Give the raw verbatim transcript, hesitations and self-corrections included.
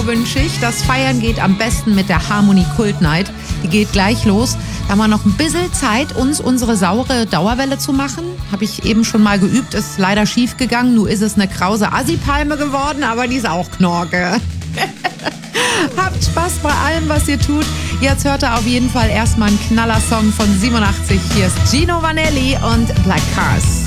wünsche ich. Das Feiern geht am besten mit der Harmony Kult Night. Die geht gleich los. Da haben wir noch ein bisschen Zeit, uns unsere saure Dauerwelle zu machen. Habe ich eben schon mal geübt, ist leider schief gegangen. Nun ist es eine krause Assi-Palme geworden, aber die ist auch Knorke. Habt Spaß bei allem, was ihr tut. Jetzt hört ihr auf jeden Fall erstmal einen Knaller-Song von siebenundachtzig. Hier ist Gino Vanelli und Black Cars.